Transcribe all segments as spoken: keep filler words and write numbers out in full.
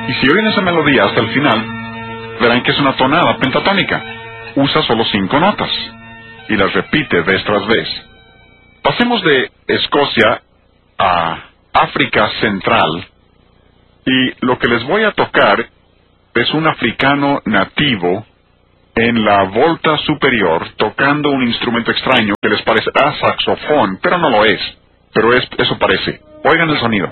Y si oyen esa melodía hasta el final, verán que es una tonada pentatónica. Usa solo cinco notas y las repite vez tras vez. Pasemos de Escocia a África Central, y lo que les voy a tocar es un africano nativo en la volta superior tocando un instrumento extraño que les parecerá saxofón, pero no lo es. Pero es, eso parece. Oigan el sonido.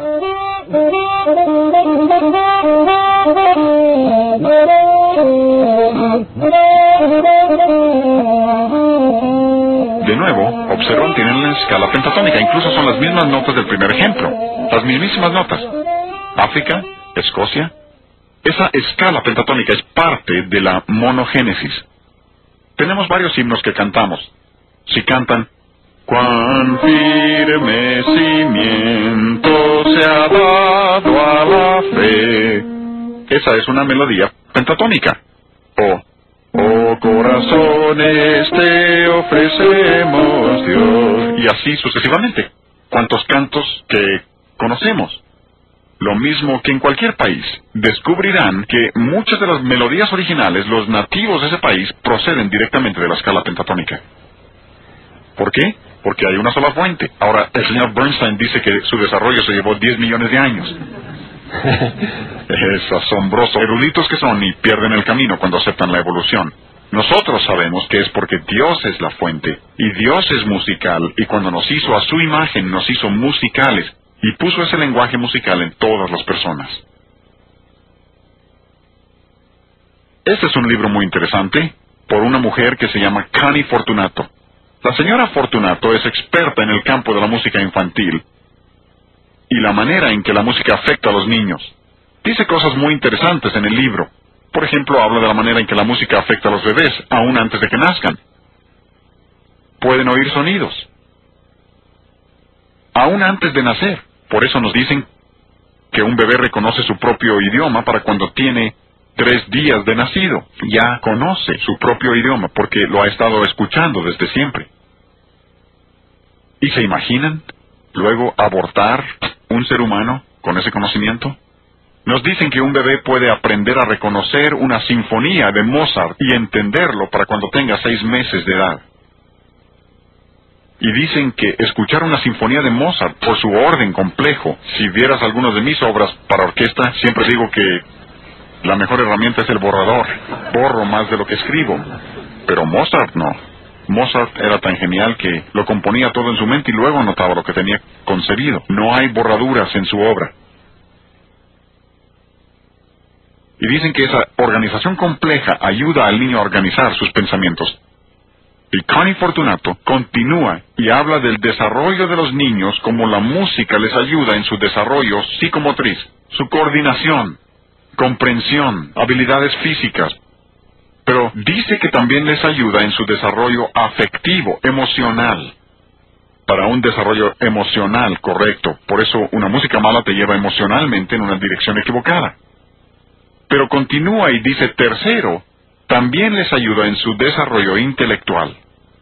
De nuevo, observan, tienen la escala pentatónica. Incluso son las mismas notas del primer ejemplo. Las mismísimas notas. África, Escocia. Esa escala pentatónica es parte de la monogénesis. Tenemos varios himnos que cantamos. Si cantan, cuán firme cimiento se ha dado a la fe. Esa es una melodía pentatónica. O, oh corazones te ofrecemos, Dios. Y así sucesivamente. ¿Cuántos cantos que conocemos? Lo mismo que en cualquier país. Descubrirán que muchas de las melodías originales, los nativos de ese país, proceden directamente de la escala pentatónica. ¿Por qué? Porque hay una sola fuente. Ahora, el señor Bernstein dice que su desarrollo se llevó diez millones de años. Es asombroso. Eruditos que son y pierden el camino cuando aceptan la evolución. Nosotros sabemos que es porque Dios es la fuente, y Dios es musical, y cuando nos hizo a su imagen, nos hizo musicales, y puso ese lenguaje musical en todas las personas. Este es un libro muy interesante, por una mujer que se llama Connie Fortunato. La señora Fortunato es experta en el campo de la música infantil y la manera en que la música afecta a los niños. Dice cosas muy interesantes en el libro. Por ejemplo, habla de la manera en que la música afecta a los bebés, aún antes de que nazcan. Pueden oír sonidos, aún antes de nacer. Por eso nos dicen que un bebé reconoce su propio idioma para cuando tiene tres días de nacido. Ya conoce su propio idioma porque lo ha estado escuchando desde siempre. ¿Y se imaginan luego abortar un ser humano con ese conocimiento? Nos dicen que un bebé puede aprender a reconocer una sinfonía de Mozart y entenderlo para cuando tenga seis meses de edad. Y dicen que escuchar una sinfonía de Mozart por su orden complejo, si vieras algunas de mis obras para orquesta, siempre digo que la mejor herramienta es el borrador. Borro más de lo que escribo. Pero Mozart no. Mozart era tan genial que lo componía todo en su mente y luego anotaba lo que tenía concebido. No hay borraduras en su obra. Y dicen que esa organización compleja ayuda al niño a organizar sus pensamientos. Y Connie Fortunato continúa y habla del desarrollo de los niños como la música les ayuda en su desarrollo psicomotriz, su coordinación, comprensión, habilidades físicas. Pero dice que también les ayuda en su desarrollo afectivo, emocional. Para un desarrollo emocional correcto. Por eso una música mala te lleva emocionalmente en una dirección equivocada. Pero continúa y dice, tercero, también les ayuda en su desarrollo intelectual.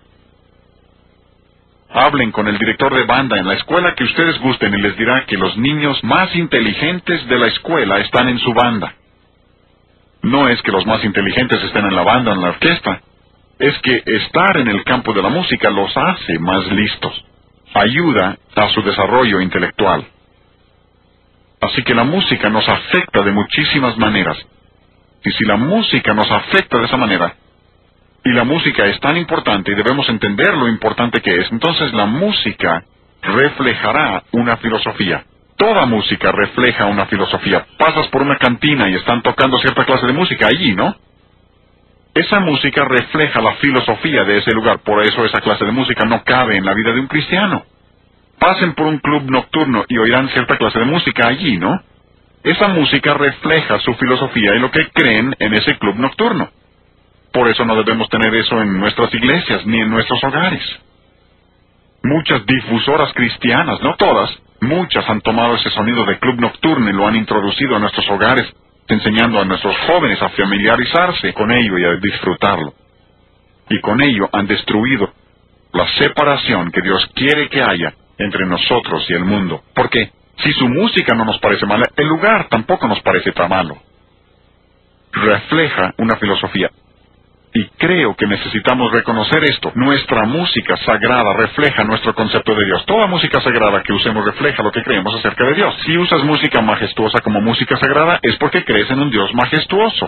Hablen con el director de banda en la escuela que ustedes gusten y les dirá que los niños más inteligentes de la escuela están en su banda. No es que los más inteligentes estén en la banda o en la orquesta, es que estar en el campo de la música los hace más listos. Ayuda a su desarrollo intelectual. Así que la música nos afecta de muchísimas maneras. Y si la música nos afecta de esa manera, y la música es tan importante y debemos entender lo importante que es, entonces la música reflejará una filosofía. Toda música refleja una filosofía. Pasas por una cantina y están tocando cierta clase de música allí, ¿no? Esa música refleja la filosofía de ese lugar, por eso esa clase de música no cabe en la vida de un cristiano. Pasen por un club nocturno y oirán cierta clase de música allí, ¿no? Esa música refleja su filosofía y lo que creen en ese club nocturno. Por eso no debemos tener eso en nuestras iglesias ni en nuestros hogares. Muchas difusoras cristianas, no todas, muchas han tomado ese sonido de club nocturno y lo han introducido a nuestros hogares, enseñando a nuestros jóvenes a familiarizarse con ello y a disfrutarlo. Y con ello han destruido la separación que Dios quiere que haya entre nosotros y el mundo. ¿Por qué? Si su música no nos parece mala, el lugar tampoco nos parece tan malo. Refleja una filosofía. Y creo que necesitamos reconocer esto. Nuestra música sagrada refleja nuestro concepto de Dios. Toda música sagrada que usemos refleja lo que creemos acerca de Dios. Si usas música majestuosa como música sagrada, es porque crees en un Dios majestuoso.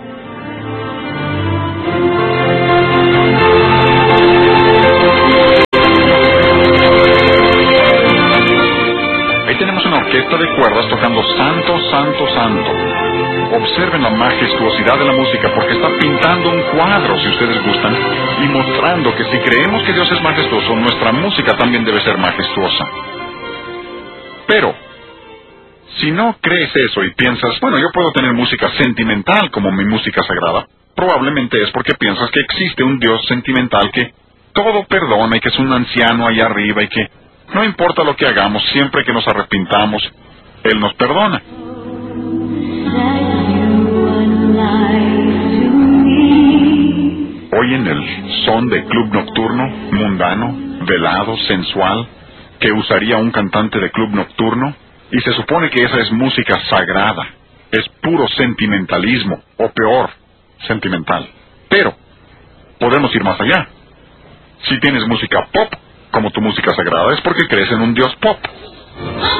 Ahí tenemos una orquesta de cuerdas tocando Santo, Santo, Santo. Observen la majestuosidad de la música porque está pintando un cuadro, si ustedes gustan, y mostrando que si creemos que Dios es majestuoso, nuestra música también debe ser majestuosa. Pero, si no crees eso y piensas, bueno, yo puedo tener música sentimental como mi música sagrada, probablemente es porque piensas que existe un Dios sentimental que todo perdona y que es un anciano allá arriba y que no importa lo que hagamos, siempre que nos arrepintamos, Él nos perdona. Oyen el son de club nocturno, mundano, velado, sensual, que usaría un cantante de club nocturno, y se supone que esa es música sagrada, es puro sentimentalismo, o peor, sentimental. Pero, podemos ir más allá. Si tienes música pop como tu música sagrada, es porque crees en un Dios pop.